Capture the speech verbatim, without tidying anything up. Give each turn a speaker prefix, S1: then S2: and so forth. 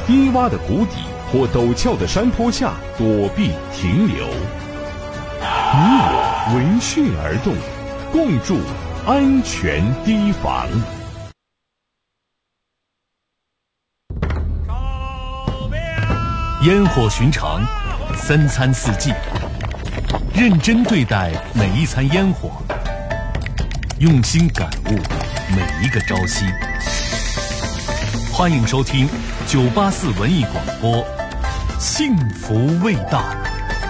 S1: 低洼的谷底或陡峭的山坡下躲避停留。你我为血而动，共筑安全堤防。
S2: 烟火寻常，三餐四季，认真对待每一餐烟火，用心感悟每一个朝夕。欢迎收听九八四文艺广播，幸福味道。